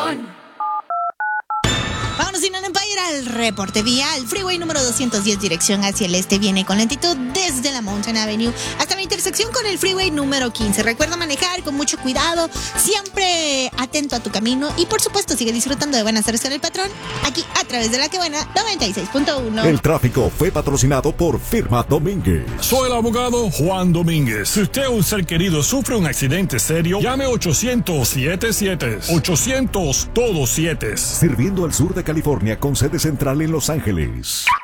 patrón. Vámonos, Inland Empire, al reporte vial. Freeway número 210, dirección hacia el este, viene con lentitud desde la Mountain Avenue hasta la intersección con el Freeway número 15. Recuerda manejar con mucho cuidado, siempre atento a tu camino y, por supuesto, sigue disfrutando de Buenas tardes con el patrón, aquí a través de La Que Buena 96.1. El tráfico fue patrocinado por Firma Domínguez. Soy el abogado Juan Domínguez. Si usted o un ser querido sufre un accidente serio, llame 800-77. 800 todos 7. Sirviendo al sur de California con sede central en Los Ángeles.